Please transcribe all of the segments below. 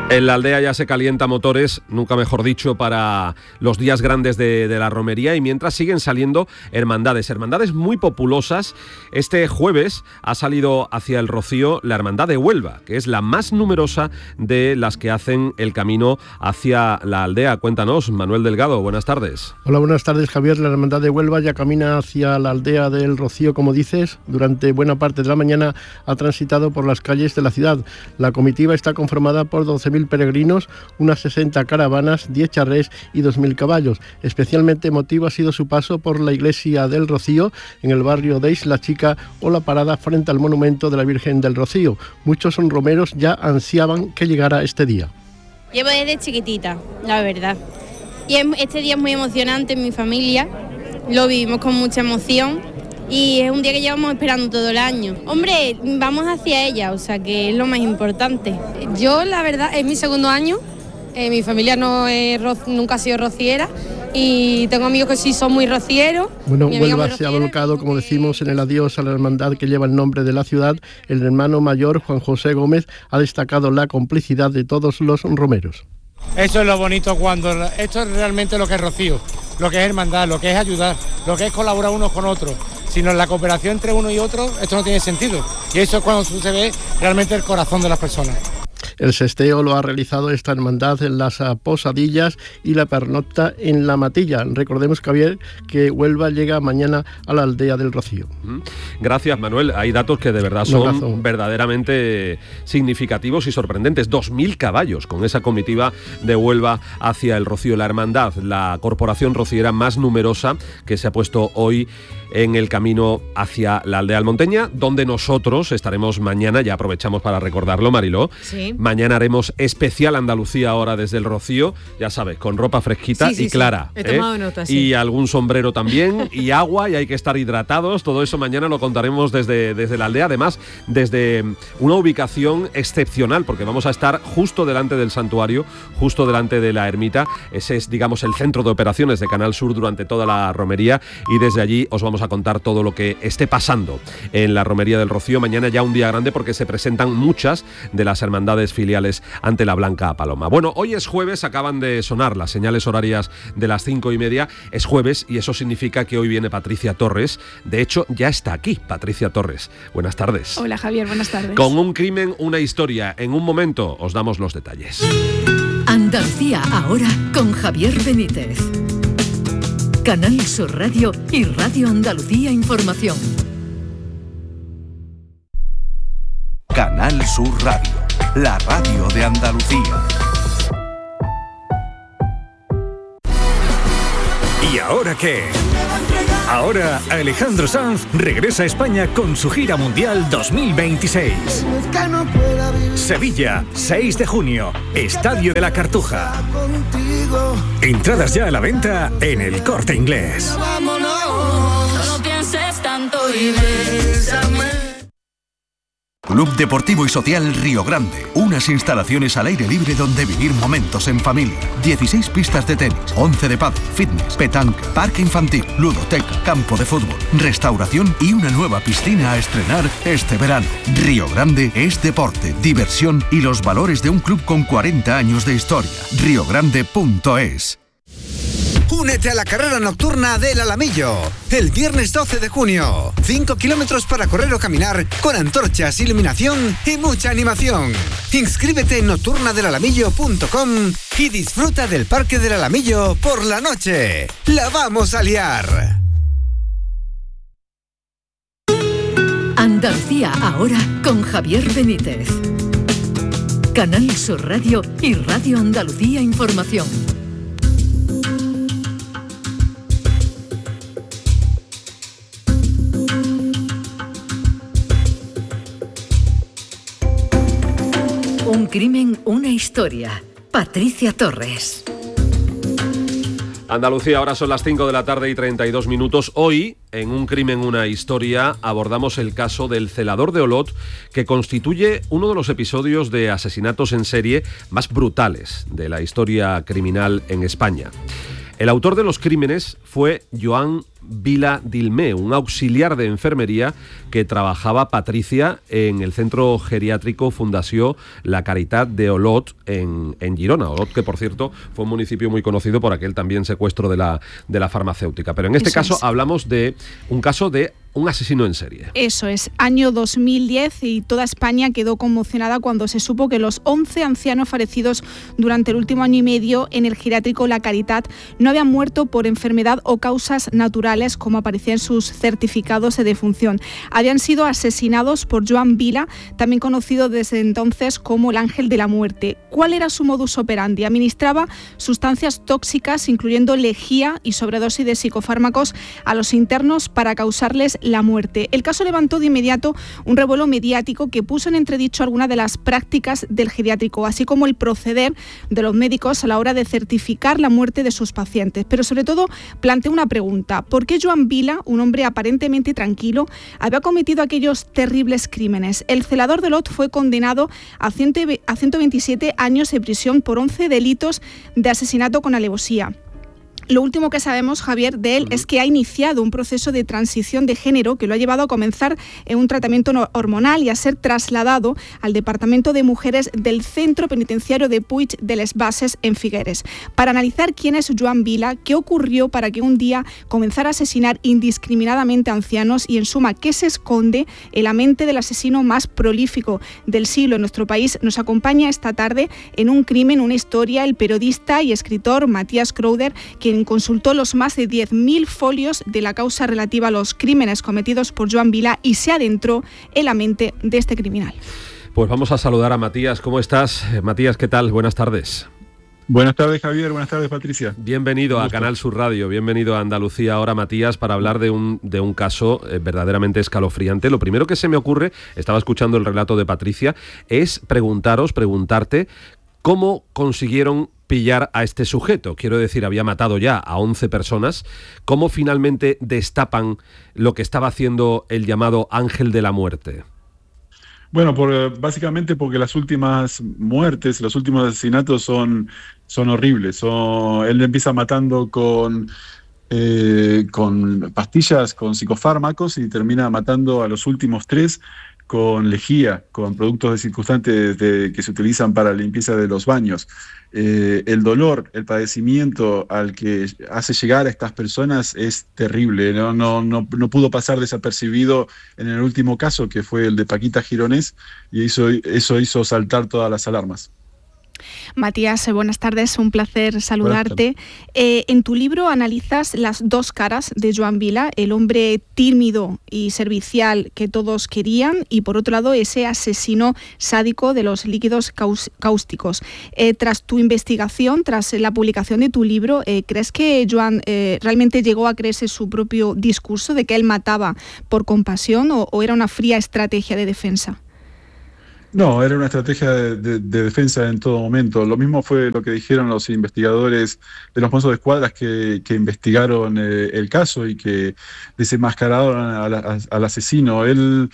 En la aldea ya se calienta motores, nunca mejor dicho, para los días grandes de la romería, y mientras siguen saliendo hermandades muy populosas. Este jueves ha salido hacia el Rocío la Hermandad de Huelva, que es la más numerosa de las que hacen el camino hacia la aldea. Cuéntanos, Manuel Delgado, buenas tardes. Hola, buenas tardes, Javier. La Hermandad de Huelva ya camina hacia la aldea del Rocío, como dices. Durante buena parte de la mañana ha transitado por las calles de la ciudad. La comitiva está conformada por 12.000 peregrinos, unas 60 caravanas, 10 charrés y 2.000 caballos. Especialmente emotivo ha sido su paso por la iglesia del Rocío, en el barrio de Isla Chica, o la parada frente al monumento de la Virgen del Rocío. Muchos romeros ya ansiaban que llegara este día. Llevo desde chiquitita, la verdad. Y este día es muy emocionante en mi familia, lo vivimos con mucha emoción. Y es un día que llevamos esperando todo el año. Hombre, vamos hacia ella, o sea que es lo más importante. Yo, la verdad, es mi segundo año. Mi familia nunca ha sido rociera y tengo amigos que sí son muy rocieros. Bueno, Huelva se ha volcado, como decimos, en el adiós a la hermandad que lleva el nombre de la ciudad. El hermano mayor, Juan José Gómez, ha destacado la complicidad de todos los romeros. Eso es lo bonito, cuando esto es realmente lo que es Rocío, lo que es hermandad, lo que es ayudar, lo que es colaborar unos con otros. Sino en la cooperación entre uno y otro, esto no tiene sentido. Y eso es cuando se ve realmente el corazón de las personas. El sesteo lo ha realizado esta hermandad en las Posadillas y la pernocta en La Matilla. Recordemos, Javier, que Huelva llega mañana a la aldea del Rocío. Gracias, Manuel. Hay datos que de verdad son verdaderamente significativos y sorprendentes. 2.000 caballos con esa comitiva de Huelva hacia el Rocío. La hermandad, la corporación rociera más numerosa que se ha puesto hoy en el camino hacia la aldea almonteña, donde nosotros estaremos mañana. Ya aprovechamos para recordarlo, Mariló. Sí. Mañana haremos especial Andalucía ahora desde el Rocío, ya sabes, con ropa fresquita y clara. He tomado nota, sí. Y algún sombrero también, y agua, y hay que estar hidratados. Todo eso mañana lo contaremos desde la aldea, además desde una ubicación excepcional, porque vamos a estar justo delante del santuario, justo delante de la ermita. Ese es, digamos, el centro de operaciones de Canal Sur durante toda la romería, y desde allí os vamos a contar todo lo que esté pasando en la romería del Rocío. Mañana ya un día grande porque se presentan muchas de las hermandades filiales ante la Blanca Paloma. Bueno, hoy es jueves, acaban de sonar las señales horarias de las 5:30. Es jueves y eso significa que hoy viene Patricia Torres. De hecho, ya está aquí Patricia Torres. Buenas tardes. Hola, Javier, buenas tardes. Con un crimen, una historia. En un momento os damos los detalles. Andalucía ahora con Javier Benítez. Canal Sur Radio y Radio Andalucía Información. Canal Sur Radio, la radio de Andalucía. ¿Y ahora qué? Ahora Alejandro Sanz regresa a España con su gira mundial 2026. Sevilla, 6 de junio, Estadio de la Cartuja. Entradas ya a la venta en El Corte Inglés. No pienses tanto y bésame. Club Deportivo y Social Río Grande. Unas instalaciones al aire libre donde vivir momentos en familia. 16 pistas de tenis, 11 de pádel, fitness, petanca, parque infantil, ludoteca, campo de fútbol, restauración y una nueva piscina a estrenar este verano. Río Grande es deporte, diversión y los valores de un club con 40 años de historia. riogrande.es. Únete a la carrera nocturna del Alamillo, el viernes 12 de junio. 5 kilómetros para correr o caminar, con antorchas, iluminación y mucha animación. Inscríbete en nocturnadelalamillo.com y disfruta del Parque del Alamillo por la noche. ¡La vamos a liar! Andalucía ahora con Javier Benítez. Canal Sur Radio y Radio Andalucía Información. Un crimen, una historia. Patricia Torres. Andalucía, ahora son las 5 de la tarde y 32 minutos. Hoy, en Un crimen, una historia, abordamos el caso del celador de Olot, que constituye uno de los episodios de asesinatos en serie más brutales de la historia criminal en España. El autor de los crímenes fue Joan Vila Dilmé, un auxiliar de enfermería que trabajaba Patricia en el centro geriátrico Fundació La Caritat de Olot en Girona. Olot, que por cierto fue un municipio muy conocido por aquel también secuestro de la farmacéutica. Pero en este caso hablamos de un caso de un asesino en serie. Eso es, año 2010 y toda España quedó conmocionada cuando se supo que los 11 ancianos fallecidos durante el último año y medio en el geriátrico La Caritat no habían muerto por enfermedad o causas naturales como aparecía en sus certificados de defunción. Habían sido asesinados por Joan Vila, también conocido desde entonces como el Ángel de la Muerte. ¿Cuál era su modus operandi? Administraba sustancias tóxicas, incluyendo lejía y sobredosis de psicofármacos a los internos para causarles la muerte. El caso levantó de inmediato un revuelo mediático que puso en entredicho algunas de las prácticas del geriátrico, así como el proceder de los médicos a la hora de certificar la muerte de sus pacientes. Pero sobre todo planteó una pregunta: ¿por qué Joan Vila, un hombre aparentemente tranquilo, había cometido aquellos terribles crímenes? El celador de Olot fue condenado a 127 años de prisión por 11 delitos de asesinato con alevosía. Lo último que sabemos, Javier, de él es que ha iniciado un proceso de transición de género que lo ha llevado a comenzar en un tratamiento hormonal y a ser trasladado al Departamento de Mujeres del Centro Penitenciario de Puig de les Basses en Figueres, para analizar quién es Joan Vila, qué ocurrió para que un día comenzara a asesinar indiscriminadamente a ancianos y, en suma, qué se esconde en la mente del asesino más prolífico del siglo en nuestro país. Nos acompaña esta tarde en Un crimen, una historia, el periodista y escritor Matías Crowder, quien consultó los más de 10.000 folios de la causa relativa a los crímenes cometidos por Joan Vila y se adentró en la mente de este criminal. Pues vamos a saludar a Matías. ¿Cómo estás? Matías, ¿qué tal? Buenas tardes. Buenas tardes, Javier. Buenas tardes, Patricia. Bienvenido a Canal Sur Radio, bienvenido a Andalucía Ahora, Matías, para hablar de un caso verdaderamente escalofriante. Lo primero que se me ocurre, estaba escuchando el relato de Patricia, es preguntarte cómo consiguieron pillar a este sujeto. Quiero decir, había matado ya a 11 personas. ¿Cómo finalmente destapan lo que estaba haciendo el llamado Ángel de la Muerte? Bueno, básicamente porque las últimas muertes, los últimos asesinatos son horribles. Él empieza matando con pastillas, con psicofármacos, y termina matando a los últimos 3 con lejía, con productos desinfectantes que se utilizan para la limpieza de los baños. El dolor, el padecimiento al que hace llegar a estas personas es terrible. No pudo pasar desapercibido en el último caso, que fue el de Paquita Gironés, y eso hizo saltar todas las alarmas. Matías, buenas tardes, un placer saludarte. En tu libro analizas las dos caras de Joan Vila, el hombre tímido y servicial que todos querían, y por otro lado ese asesino sádico de los líquidos cáusticos. Tras tu investigación, tras la publicación de tu libro, ¿crees que Joan realmente llegó a creerse su propio discurso de que él mataba por compasión o era una fría estrategia de defensa? No, era una estrategia de defensa en todo momento. Lo mismo fue lo que dijeron los investigadores de los Mossos de Escuadra que investigaron el caso y que desenmascararon al asesino. Él,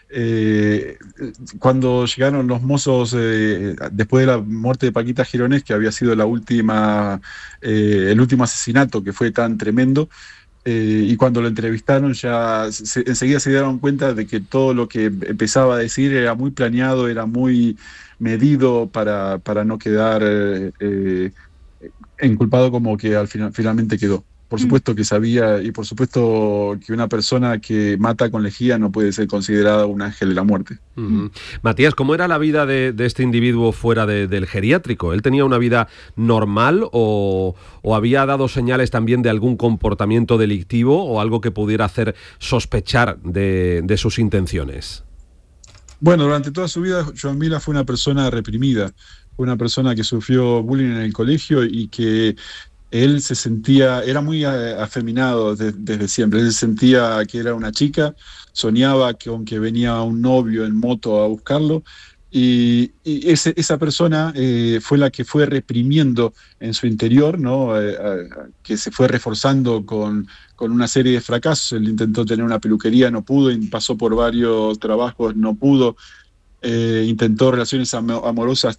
cuando llegaron los mozos, después de la muerte de Paquita Gironés, que había sido el último asesinato que fue tan tremendo, y cuando lo entrevistaron ya enseguida se dieron cuenta de que todo lo que empezaba a decir era muy planeado, era muy medido para no quedar inculpado como que finalmente quedó. Por supuesto que sabía, y por supuesto que una persona que mata con lejía no puede ser considerada un ángel de la muerte. Matías, ¿cómo era la vida de este individuo fuera del geriátrico? ¿Él tenía una vida normal o había dado señales también de algún comportamiento delictivo o algo que pudiera hacer sospechar de sus intenciones? Bueno, durante toda su vida Joan Vila fue una persona reprimida, fue una persona que sufrió bullying en el colegio y que él se sentía, era muy afeminado desde siempre. Él sentía que era una chica, soñaba con que venía un novio en moto a buscarlo, y esa persona fue la que fue reprimiendo en su interior, ¿no? Que se fue reforzando con una serie de fracasos. Él intentó tener una peluquería, no pudo, y pasó por varios trabajos, no pudo. intentó relaciones amorosas,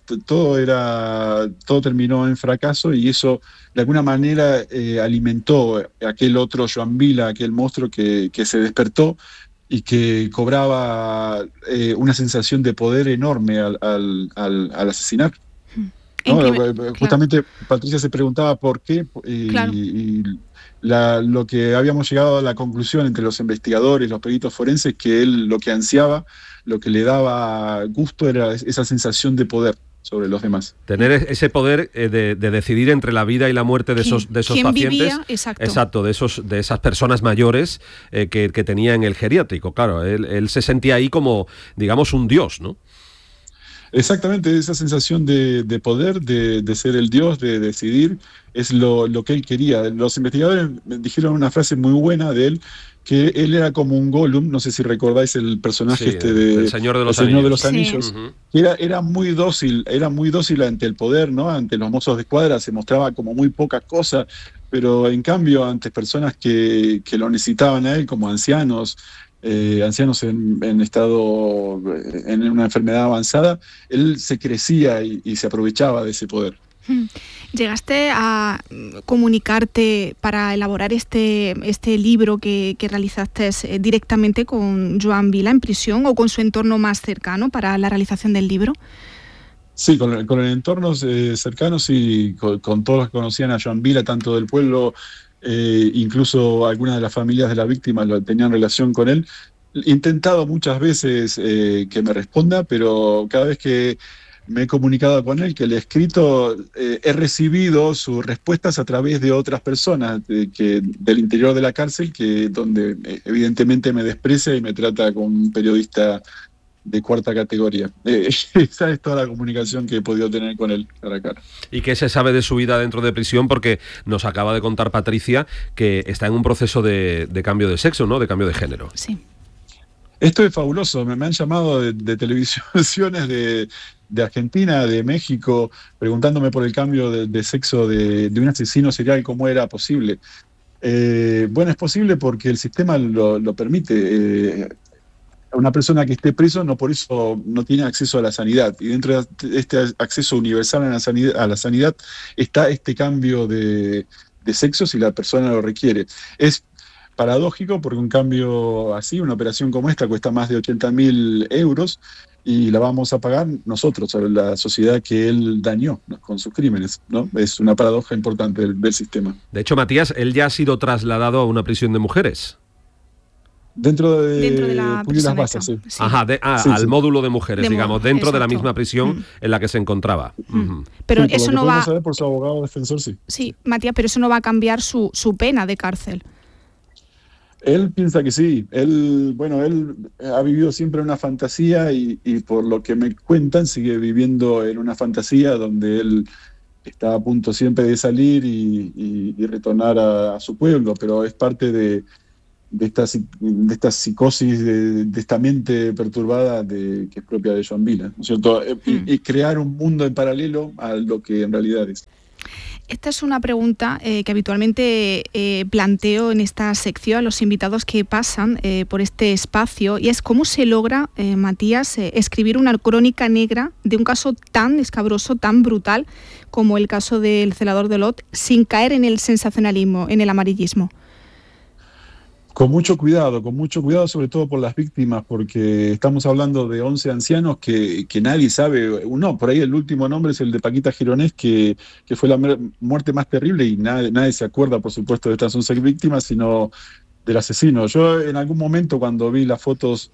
todo terminó en fracaso, y eso de alguna manera alimentó aquel otro Joan Vila, aquel monstruo que se despertó y que cobraba una sensación de poder enorme al asesinar. ¿No? Justamente Patricia se preguntaba por qué, y lo que habíamos llegado a la conclusión entre los investigadores, los peritos forenses, que él lo que ansiaba, lo que le daba gusto era esa sensación de poder sobre los demás. Tener ese poder de decidir entre la vida y la muerte de esos pacientes. Vivía, exacto, de esas personas mayores que tenía en el geriátrico. Claro, él se sentía ahí como, digamos, un dios, ¿no? Exactamente, esa sensación de poder, de ser el dios, de decidir, es lo que él quería. Los investigadores me dijeron una frase muy buena de él, que él era como un Gollum, no sé si recordáis el personaje El Señor de los Anillos. Sí. Que era muy dócil ante el poder, ¿no? Ante los mozos de escuadra se mostraba como muy poca cosa, pero en cambio ante personas que lo necesitaban a él, como ancianos en estado, en una enfermedad avanzada, él se crecía y se aprovechaba de ese poder. ¿Llegaste a comunicarte para elaborar este libro que realizaste directamente con Joan Vila en prisión o con su entorno más cercano para la realización del libro? Sí, con el entorno cercano, sí, con todos los que conocían a Joan Vila, tanto del pueblo, incluso algunas de las familias de la víctima tenían relación con él. He intentado muchas veces que me responda, pero cada vez que me he comunicado con él, que le he escrito, he recibido sus respuestas a través de otras personas del interior de la cárcel, donde evidentemente me desprecia y me trata como un periodista de cuarta categoría. Esa es toda la comunicación que he podido tener con él cara a cara. ¿Y qué se sabe de su vida dentro de prisión? Porque nos acaba de contar Patricia que está en un proceso de cambio de sexo, ¿no? De cambio de género. Sí. Esto es fabuloso. Me han llamado de televisiones de Argentina, de México, preguntándome por el cambio de sexo de un asesino serial, cómo era posible. Bueno, es posible porque el sistema lo permite. Una persona que esté preso no por eso no tiene acceso a la sanidad, y dentro de este acceso universal a la sanidad está este cambio de sexo si la persona lo requiere. Es paradójico porque un cambio así, una operación como esta, cuesta más de 80.000 euros y la vamos a pagar nosotros, la sociedad que él dañó, ¿no?, con sus crímenes, ¿no? Es una paradoja importante del sistema. De hecho, Matías, él ya ha sido trasladado a una prisión de mujeres. Dentro de la Pulidas Basas, sí. Sí. Ajá, al módulo de mujeres, digamos, dentro de la exacto. misma prisión en la que se encontraba. Pero sí, eso no va... saber por su abogado defensor, sí. Sí, Matías, pero eso no va a cambiar su pena de cárcel. Él piensa que sí. Él ha vivido siempre una fantasía y por lo que me cuentan sigue viviendo en una fantasía donde él está a punto siempre de salir y retornar a su pueblo, pero es parte de esta psicosis, de esta mente perturbada que es propia de Joan Vila, ¿no es cierto? Y crear un mundo en paralelo a lo que en realidad es. Esta es una pregunta que habitualmente planteo en esta sección a los invitados que pasan por este espacio, y es cómo se logra, Matías, escribir una crónica negra de un caso tan escabroso, tan brutal como el caso del celador de Olot, sin caer en el sensacionalismo, en el amarillismo. Con mucho cuidado, sobre todo por las víctimas, porque estamos hablando de 11 ancianos que nadie sabe. No, por ahí el último nombre es el de Paquita Gironés, que fue la muerte más terrible, y nadie se acuerda, por supuesto, de estas 11 víctimas, sino del asesino. Yo en algún momento, cuando vi las fotos,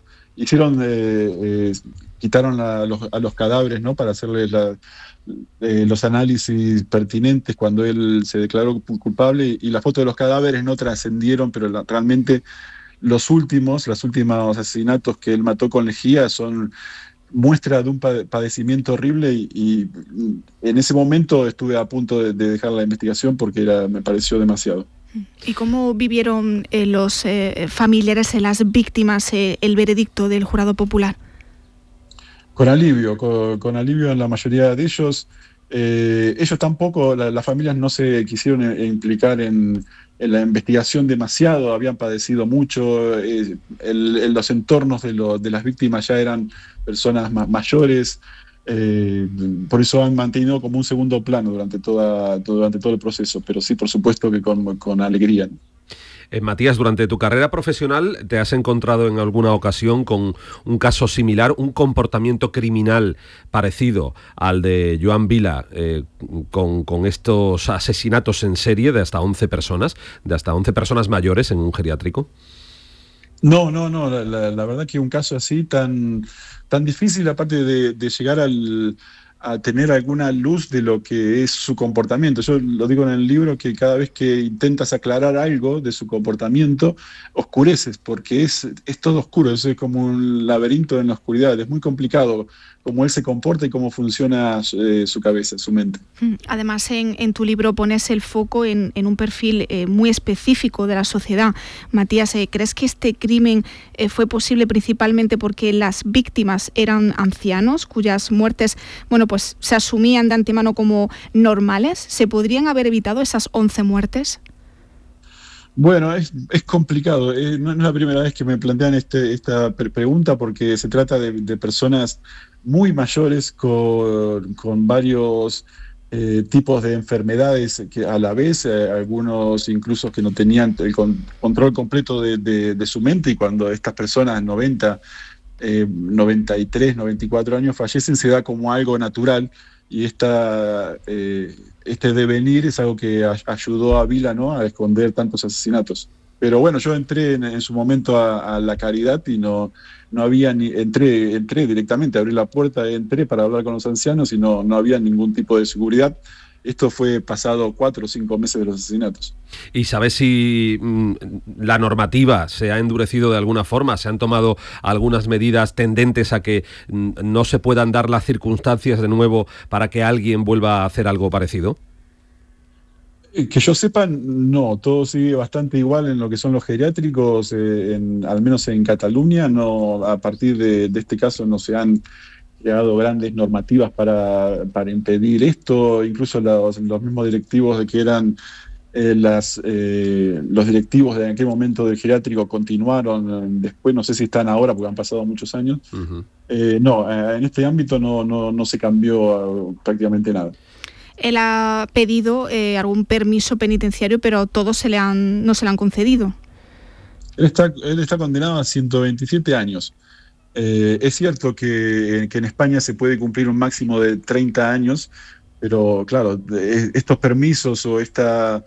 quitaron a los cadáveres, ¿no?, para hacerles los análisis pertinentes cuando él se declaró culpable, y las fotos de los cadáveres no trascendieron, pero realmente los últimos asesinatos que él mató con lejía son muestra de un padecimiento horrible, y en ese momento estuve a punto de dejar la investigación porque me pareció demasiado. ¿Y cómo vivieron los familiares de las víctimas el veredicto del jurado popular? Con alivio en la mayoría de ellos. Ellos tampoco, las familias no se quisieron implicar en la investigación demasiado, habían padecido mucho, los entornos de las víctimas ya eran personas mayores, por eso han mantenido como un segundo plano durante todo el proceso, pero sí, por supuesto que con alegría. Matías, durante tu carrera profesional, ¿te has encontrado en alguna ocasión con un caso similar, un comportamiento criminal parecido al de Joan Vila, con estos asesinatos en serie de hasta 11 personas mayores en un geriátrico? No, la verdad que un caso así tan difícil, aparte de llegar a tener alguna luz de lo que es su comportamiento. Yo lo digo en el libro, que cada vez que intentas aclarar algo de su comportamiento, oscureces, porque es todo oscuro, es como un laberinto en la oscuridad, es muy complicado cómo él se comporta y cómo funciona su cabeza, su mente. Además, en tu libro pones el foco en un perfil muy específico de la sociedad. Matías, ¿crees que este crimen fue posible principalmente porque las víctimas eran ancianos, cuyas muertes, pues se asumían de antemano como normales? ¿Se podrían haber evitado esas 11 muertes? Bueno, es complicado. No es la primera vez que me plantean esta pregunta, porque se trata de personas muy mayores con varios tipos de enfermedades que a la vez, algunos incluso que no tenían el control completo de su mente, y cuando estas personas 93, 94 años fallecen, se da como algo natural, y este devenir es algo que ayudó a Vila, ¿no?, a esconder tantos asesinatos. Pero bueno, yo entré en su momento a la caridad y no había entré directamente, abrí la puerta, entré para hablar con los ancianos y no había ningún tipo de seguridad. Esto fue pasado 4 o 5 meses de los asesinatos. ¿Y sabes si la normativa se ha endurecido de alguna forma? ¿Se han tomado algunas medidas tendentes a que no se puedan dar las circunstancias de nuevo para que alguien vuelva a hacer algo parecido? Que yo sepa, no, todo sigue bastante igual en lo que son los geriátricos, al menos en Cataluña. No, a partir de este caso no se han creado grandes normativas para impedir esto. Incluso los mismos directivos de que eran los directivos de aquel momento del geriátrico continuaron después, no sé si están ahora porque han pasado muchos años. Uh-huh. En este ámbito no se cambió prácticamente nada. Él ha pedido algún permiso penitenciario, pero todos no se le han concedido. Él está condenado a 127 años. Es cierto que en España se puede cumplir un máximo de 30 años, pero claro, estos permisos o esta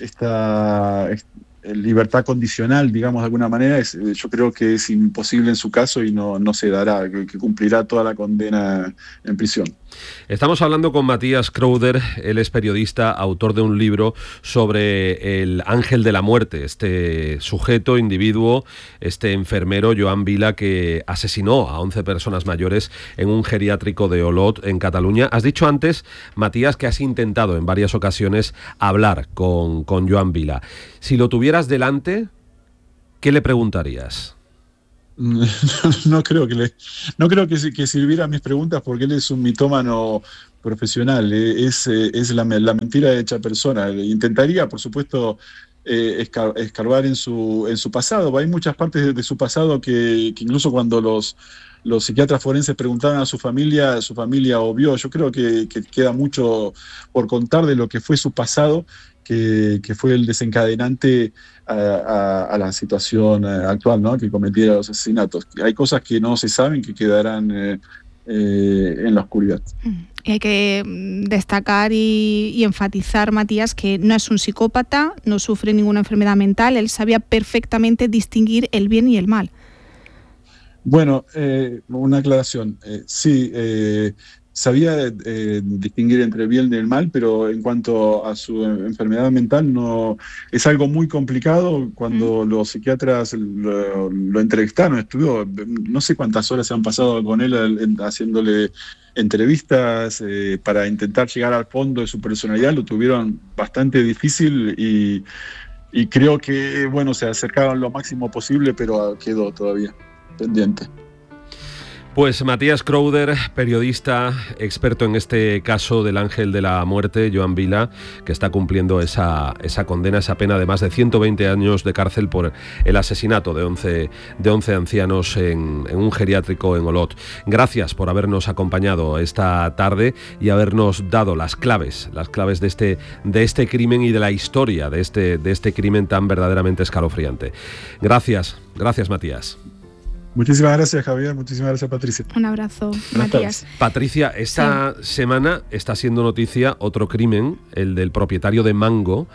libertad condicional, digamos de alguna manera, yo creo que es imposible en su caso y no se dará, que cumplirá toda la condena en prisión. Estamos hablando con Matías Crowder, él es periodista, autor de un libro sobre el ángel de la muerte, este sujeto, individuo, este enfermero, Joan Vila, que asesinó a 11 personas mayores en un geriátrico de Olot, en Cataluña. Has dicho antes, Matías, que has intentado en varias ocasiones hablar con Joan Vila. Si lo tuvieras delante, ¿qué le preguntarías? No creo que sirviera mis preguntas, porque él es un mitómano profesional, es la mentira hecha persona. Intentaría, por supuesto, escarbar en su pasado. Hay muchas partes de su pasado que incluso cuando los psiquiatras forenses preguntaban a su familia obvió. Yo creo que queda mucho por contar de lo que fue su pasado, que fue el desencadenante a la situación actual, ¿no?, que cometiera los asesinatos. Hay cosas que no se saben, que quedarán en la oscuridad. Hay que destacar y enfatizar, Matías, que no es un psicópata, no sufre ninguna enfermedad mental, él sabía perfectamente distinguir el bien y el mal. Bueno, una aclaración. Sí, sabía distinguir entre el bien y el mal, pero en cuanto a su enfermedad mental, no es algo muy complicado. Cuando los psiquiatras lo entrevistaron, estuvo, no sé cuántas horas se han pasado con él haciéndole entrevistas para intentar llegar al fondo de su personalidad. Lo tuvieron bastante difícil y creo que, bueno, se acercaron lo máximo posible, pero quedó todavía pendiente. Pues Matías Crowder, periodista, experto en este caso del ángel de la muerte, Joan Vila, que está cumpliendo esa condena, esa pena de más de 120 años de cárcel por el asesinato de 11 ancianos en un geriátrico en Olot. Gracias por habernos acompañado esta tarde y habernos dado las claves de este crimen y de la historia de este crimen tan verdaderamente escalofriante. Gracias Matías. Muchísimas gracias, Javier. Muchísimas gracias, Patricia. Un abrazo, Matías. Patricia, esta semana está siendo noticia otro crimen, el del propietario de Mango,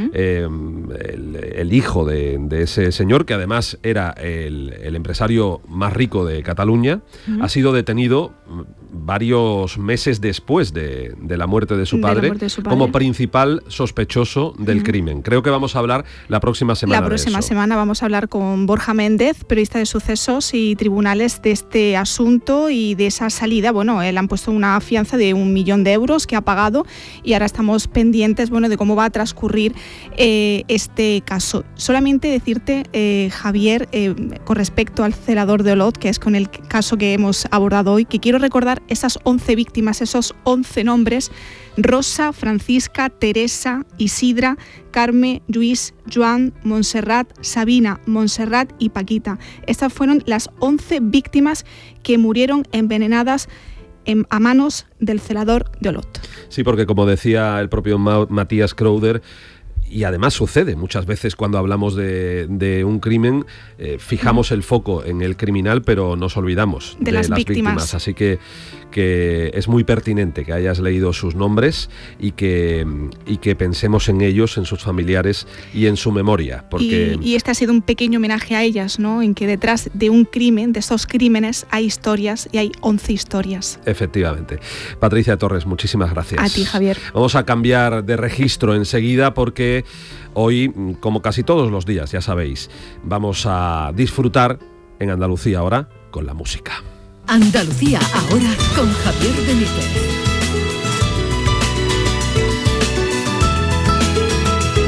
el hijo de ese señor, que además era el empresario más rico de Cataluña. Ha sido detenido varios meses después de la muerte de su padre, como principal sospechoso del crimen. Creo que vamos a hablar la próxima semana. La próxima semana vamos a hablar con Borja Méndez, periodista de Sucesos y Tribunales, de este asunto y de esa salida. Bueno, él han puesto una fianza de 1 millón de euros que ha pagado y ahora estamos pendientes, bueno, de cómo va a transcurrir este caso. Solamente decirte, Javier, con respecto al celador de Olot, que es con el caso que hemos abordado hoy, que quiero recordar esas 11 víctimas, esos 11 nombres: Rosa, Francisca, Teresa, Isidra, Carme, Lluís, Joan, Montserrat, Sabina, Montserrat y Paquita. Estas fueron las 11 víctimas que murieron envenenadas a manos del celador de Olot. Sí, porque como decía el propio Matías Crowder, y además sucede muchas veces cuando hablamos de un crimen, fijamos el foco en el criminal, pero nos olvidamos de las víctimas. Así que es muy pertinente que hayas leído sus nombres y que pensemos en ellos, en sus familiares y en su memoria. Porque... Y este ha sido un pequeño homenaje a ellas, ¿no? En que detrás de un crimen, de estos crímenes, hay historias y hay 11 historias. Efectivamente. Patricia Torres, muchísimas gracias. A ti, Javier. Vamos a cambiar de registro enseguida porque hoy, como casi todos los días, ya sabéis, vamos a disfrutar en Andalucía ahora con la música. Andalucía ahora con Javier Benítez.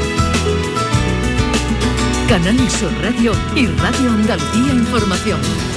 Canal Sur Radio y Radio Andalucía Información.